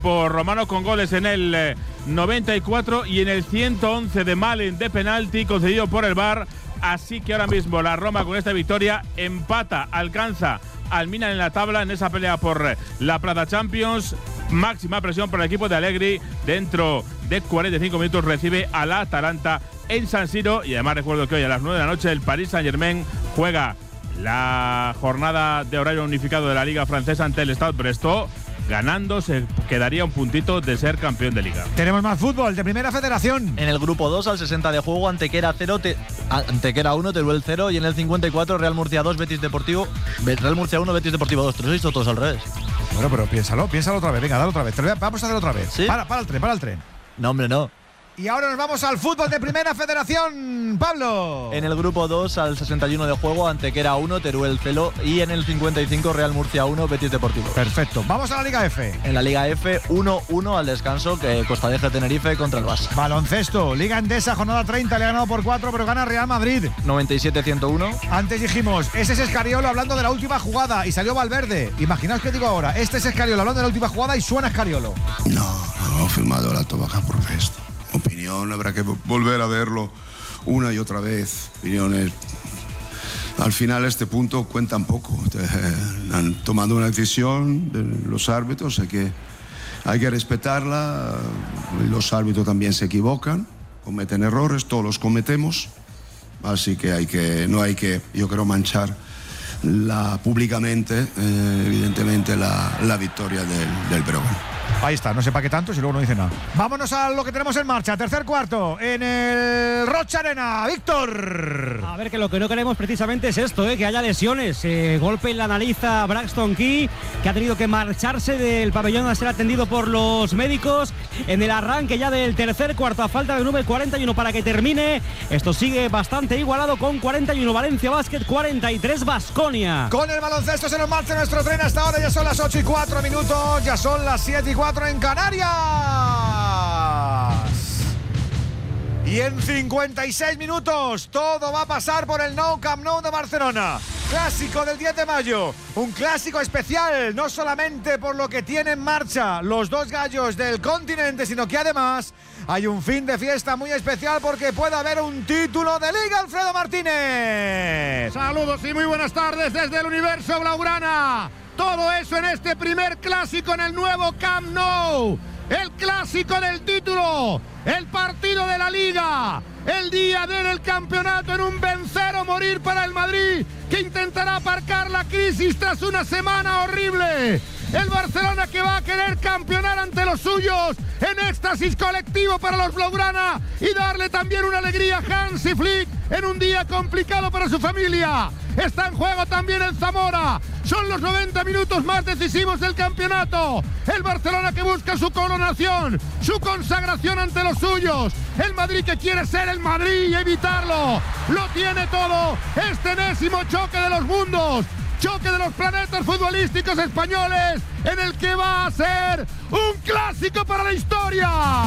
por Romano con goles en el 94 y en el 111 de Malen de penalti concedido por el VAR. Así que ahora mismo la Roma con esta victoria empata, alcanza al Milan en la tabla en esa pelea por la Plaza Champions. Máxima presión para el equipo de Allegri. Dentro de 45 minutos recibe a la Atalanta en San Siro. Y además recuerdo que hoy a las 9 de la noche el Paris Saint-Germain juega la jornada de horario unificado de la Liga Francesa ante el Stade Brestoz. Ganando se quedaría un puntito de ser campeón de Liga. Tenemos más fútbol de Primera Federación. En el grupo 2 al 60 de juego, Antequera 1, Teruel 0 y en el 54 Real Murcia 2, Real Murcia 1, Betis Deportivo 2. Te lo he visto todos al revés. Bueno, pero piénsalo otra vez. Venga, dale otra vez. Vamos a hacer otra vez. ¿Sí? Para el tren. No, hombre, no. Y ahora nos vamos al fútbol de Primera Federación, Pablo. En el grupo 2 al 61 de juego, Antequera 1, Teruel 0 y en el 55 Real Murcia 1, Betis Deportivo. Perfecto. Vamos a la Liga F. En la Liga F 1-1 al descanso, que Costa de Tenerife contra el Barça. Baloncesto, Liga Endesa, jornada 30, le ha ganado por 4, pero gana Real Madrid. 97-101. Antes dijimos, ese es Escariolo hablando de la última jugada y salió Valverde. Imaginaos que digo ahora, este es Escariolo hablando de la última jugada y suena Escariolo. No, firmado la Tobaja por Fest. Opinión, habrá que volver a verlo una y otra vez. Opiniones. Al final este punto cuentan poco. Han tomado una decisión los árbitros, hay que respetarla. Los árbitros también se equivocan, cometen errores, todos los cometemos. Así que no hay que, yo creo, manchar públicamente, evidentemente, la victoria del Breogán. Ahí está, no sé para qué tanto si luego no dice nada. Vámonos a lo que tenemos en marcha. Tercer cuarto en el Rocha Arena. Víctor. A ver, que lo que no queremos precisamente es esto, que haya lesiones. Golpe en la nariz a Braxton Key, que ha tenido que marcharse del pabellón a ser atendido por los médicos. En el arranque ya del tercer cuarto, a falta de 9:41 para que termine. Esto sigue bastante igualado con 41 Valencia Basket, 43 Baskonia. Con el baloncesto se nos marcha nuestro tren hasta ahora. Ya son las 8:04, ya son las 7:04 en Canarias. Y en 56 minutos todo va a pasar por el Nou Camp Nou de Barcelona. Clásico del 10 de mayo, un clásico especial, no solamente por lo que tiene en marcha los dos gallos del continente, sino que además hay un fin de fiesta muy especial porque puede haber un título de Liga. Alfredo Martínez. Saludos y muy buenas tardes desde el universo blaugrana. Todo eso en este primer clásico en el nuevo Camp Nou. El clásico del título, el partido de la Liga, el día del campeonato en un vencer o morir para el Madrid, que intentará aparcar la crisis tras una semana horrible. El Barcelona que va a querer campeonar ante los suyos en éxtasis colectivo para los blaugrana y darle también una alegría a Hansi Flick en un día complicado para su familia. Está en juego también el Zamora. Son los 90 minutos más decisivos del campeonato. El Barcelona que busca su coronación, su consagración ante los suyos. El Madrid que quiere ser el Madrid y evitarlo. Lo tiene todo. Este enésimo choque de los mundos. Choque de los planetas futbolísticos españoles, en el que va a ser un clásico para la historia.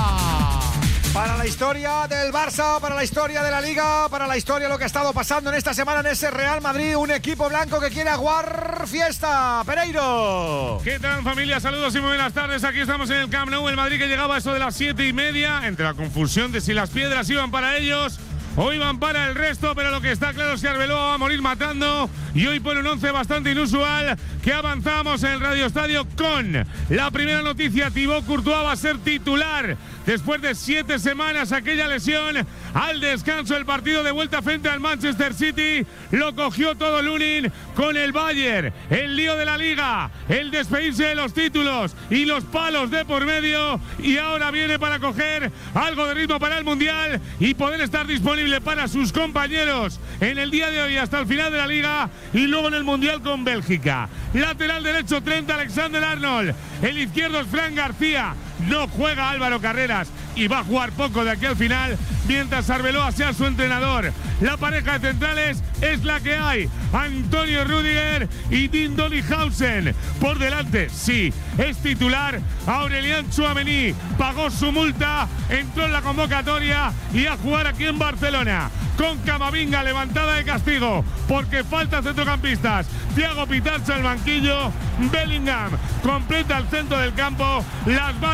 Para la historia del Barça, para la historia de la Liga, para la historia de lo que ha estado pasando en esta semana en ese Real Madrid, un equipo blanco que quiere aguar fiesta. Pereiro. ¿Qué tal, familia? Saludos y muy buenas tardes. Aquí estamos en el Camp Nou. El Madrid que llegaba a eso de las 7:30, entre la confusión de si las piedras iban para ellos o iban para el resto, pero lo que está claro es que Arbeloa va a morir matando y hoy pone un 11 bastante inusual, que avanzamos en el Radio Estadio con la primera noticia. Thibaut Courtois va a ser titular después de 7 semanas, aquella lesión al descanso. El partido de vuelta frente al Manchester City lo cogió todo Lunin con el Bayern, el lío de la Liga, el despedirse de los títulos y los palos de por medio, y ahora viene para coger algo de ritmo para el Mundial y poder estar disponible para sus compañeros en el día de hoy hasta el final de la Liga y luego en el Mundial con Bélgica. Lateral derecho Trent Alexander-Arnold, el izquierdo es Fran García. No juega Álvaro Carreras y va a jugar poco de aquí al final, mientras Arbeloa sea su entrenador. La pareja de centrales es la que hay: Antonio Rüdiger y Dean Donninghausen. Por delante, sí, es titular Aurélien Tchouaméni. Pagó su multa, entró en la convocatoria y a jugar aquí en Barcelona. Con Camavinga levantada de castigo porque falta centrocampistas. Thiago Pintarza al banquillo Bellingham completa el centro del campo. Las